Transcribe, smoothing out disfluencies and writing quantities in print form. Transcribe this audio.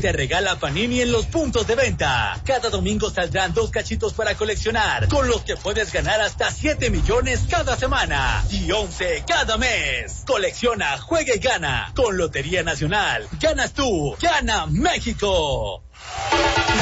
te regala Panini en los puntos de venta. Cada domingo saldrán 2 cachitos para coleccionar, con los que puedes ganar hasta 7 millones cada semana y 11 cada mes. Colecciona, juega y gana. Con Lotería Nacional, ganas tú, gana México.